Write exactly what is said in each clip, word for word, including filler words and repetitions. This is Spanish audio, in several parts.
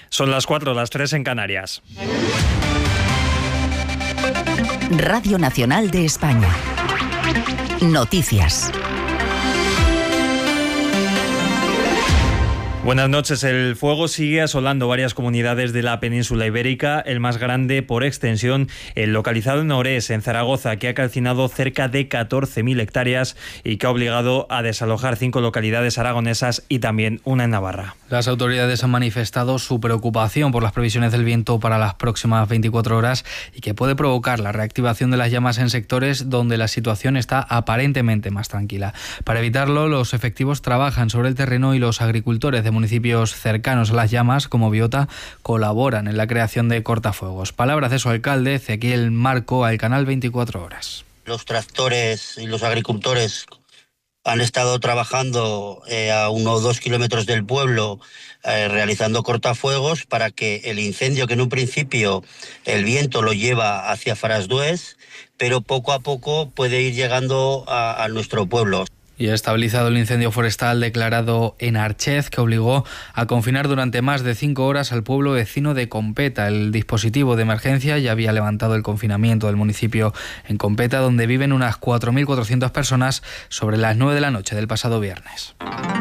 Son las cuatro, las tres en Canarias. Radio Nacional de España. Noticias. Buenas noches. El fuego sigue asolando varias comunidades de la península ibérica, el más grande por extensión, el localizado en Orés, en Zaragoza, que ha calcinado cerca de catorce mil hectáreas y que ha obligado a desalojar cinco localidades aragonesas y también una en Navarra. Las autoridades han manifestado su preocupación por las previsiones del viento para las próximas veinticuatro horas y que puede provocar la reactivación de las llamas en sectores donde la situación está aparentemente más tranquila. Para evitarlo, los efectivos trabajan sobre el terreno y los agricultores de municipios cercanos a las llamas, como Biota, colaboran en la creación de cortafuegos. Palabras de su alcalde, Ezequiel Marco, al canal veinticuatro horas. Los tractores y los agricultores han estado trabajando eh, a unos dos kilómetros del pueblo eh, realizando cortafuegos para que el incendio, que en un principio el viento lo lleva hacia Farasdués, pero poco a poco puede ir llegando a, a nuestro pueblo. Y ha estabilizado el incendio forestal declarado en Archez, que obligó a confinar durante más de cinco horas al pueblo vecino de Competa. El dispositivo de emergencia ya había levantado el confinamiento del municipio en Competa, donde viven unas cuatro mil cuatrocientas personas, sobre las nueve de la noche del pasado viernes.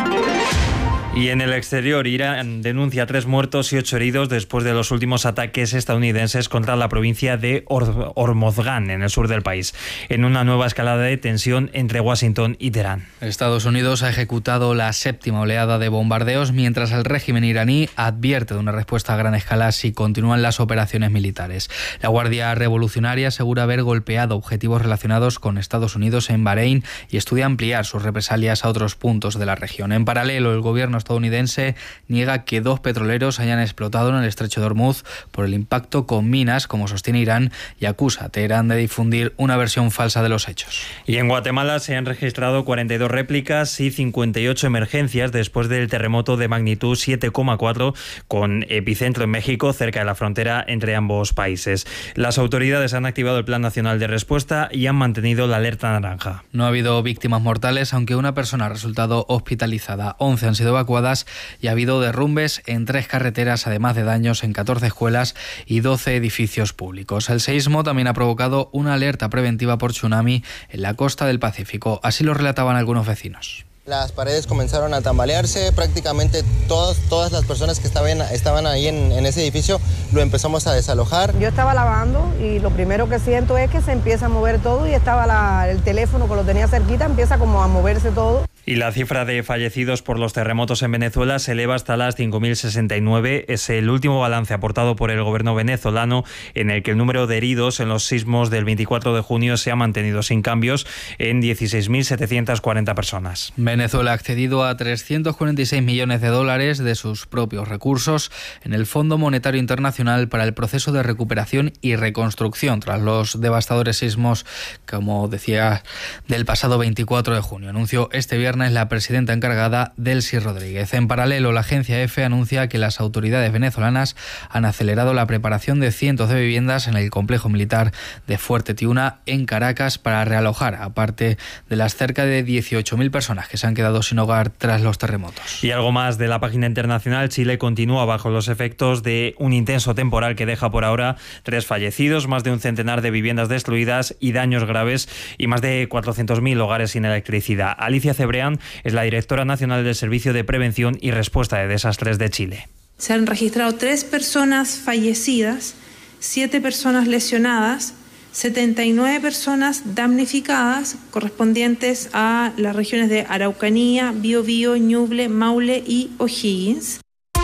Y en el exterior, Irán denuncia tres muertos y ocho heridos después de los últimos ataques estadounidenses contra la provincia de Or- Hormozgán, en el sur del país, en una nueva escalada de tensión entre Washington y Teherán. Estados Unidos ha ejecutado la séptima oleada de bombardeos, mientras el régimen iraní advierte de una respuesta a gran escala si continúan las operaciones militares. La Guardia Revolucionaria asegura haber golpeado objetivos relacionados con Estados Unidos en Bahrein y estudia ampliar sus represalias a otros puntos de la región. En paralelo, el gobierno estadounidense niega que dos petroleros hayan explotado en el estrecho de Hormuz por el impacto con minas, como sostiene Irán, y acusa a Teherán de difundir una versión falsa de los hechos. Y en Guatemala se han registrado cuarenta y dos réplicas y cincuenta y ocho emergencias después del terremoto de magnitud siete coma cuatro con epicentro en México, cerca de la frontera entre ambos países. Las autoridades han activado el Plan Nacional de Respuesta y han mantenido la alerta naranja. No ha habido víctimas mortales, aunque una persona ha resultado hospitalizada. once han sido evacuadas y ha habido derrumbes en tres carreteras, además de daños en catorce escuelas y doce edificios públicos. El seísmo también ha provocado una alerta preventiva por tsunami en la costa del Pacífico. Así lo relataban algunos vecinos. Las paredes comenzaron a tambalearse, prácticamente todas, todas las personas que estaban, estaban ahí en, en ese edificio lo empezamos a desalojar. Yo estaba lavando y lo primero que siento es que se empieza a mover todo y estaba la, el teléfono que lo tenía cerquita, empieza como a moverse todo. Y la cifra de fallecidos por los terremotos en Venezuela se eleva hasta las cinco mil sesenta y nueve. Es el último balance aportado por el gobierno venezolano, en el que el número de heridos en los sismos del veinticuatro de junio se ha mantenido sin cambios en dieciséis mil setecientas cuarenta personas. Venezuela ha accedido a trescientos cuarenta y seis millones de dólares de sus propios recursos en el Fondo Monetario Internacional para el proceso de recuperación y reconstrucción tras los devastadores sismos, como decía, del pasado veinticuatro de junio. Anunció este viernes la presidenta encargada, Delcy Rodríguez. En paralelo, la agencia EFE anuncia que las autoridades venezolanas han acelerado la preparación de cientos de viviendas en el complejo militar de Fuerte Tiuna, en Caracas, para realojar, aparte de las cerca de dieciocho mil personas que se han quedado sin hogar tras los terremotos. Y algo más de la página internacional. Chile continúa bajo los efectos de un intenso temporal que deja por ahora tres fallecidos, más de un centenar de viviendas destruidas y daños graves, y más de cuatrocientos mil hogares sin electricidad. Alicia Cebreán es la directora nacional del Servicio de Prevención y Respuesta de Desastres de Chile. Se han registrado tres personas fallecidas, siete personas lesionadas, setenta y nueve personas damnificadas, correspondientes a las regiones de Araucanía, Biobío, Ñuble, Maule y O'Higgins.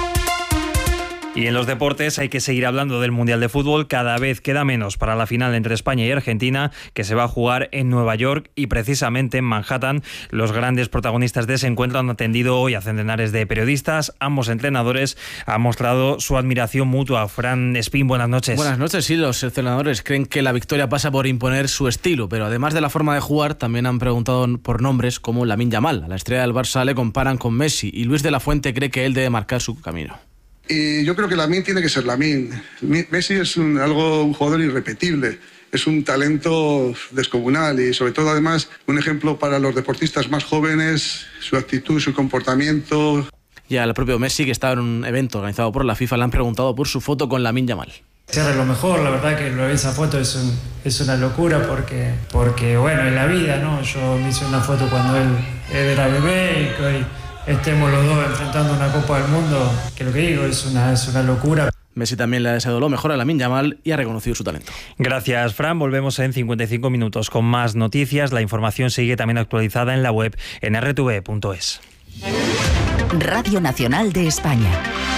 Y en los deportes hay que seguir hablando del Mundial de Fútbol. Cada vez queda menos para la final entre España y Argentina, que se va a jugar en Nueva York y precisamente en Manhattan. Los grandes protagonistas de ese encuentro han atendido hoy a centenares de periodistas. Ambos entrenadores han mostrado su admiración mutua. Fran Espín, buenas noches. Buenas noches. Sí, los entrenadores creen que la victoria pasa por imponer su estilo, pero además de la forma de jugar, también han preguntado por nombres como Lamine Yamal. A la estrella del Barça le comparan con Messi y Luis de la Fuente cree que él debe marcar su camino. Y yo creo que Lamine tiene que ser Lamine. Messi es un, algo, un jugador irrepetible. Es un talento descomunal y sobre todo además un ejemplo para los deportistas más jóvenes, su actitud, su comportamiento. Y al propio Messi, que estaba en un evento organizado por la FIFA, le han preguntado por su foto con Lamine Yamal. Cierra lo mejor, la verdad que lo de esa foto es, un, es una locura porque, porque, bueno, en la vida, ¿no? Yo me hice una foto cuando él, él era bebé y que hoy estemos los dos enfrentando una Copa del Mundo, que lo que digo es una, es una locura. Messi también le ha deseado lo mejor a Lamine Yamal y ha reconocido su talento. Gracias, Fran. Volvemos en cincuenta y cinco minutos con más noticias. La información sigue también actualizada en la web en r t v punto es. Radio Nacional de España.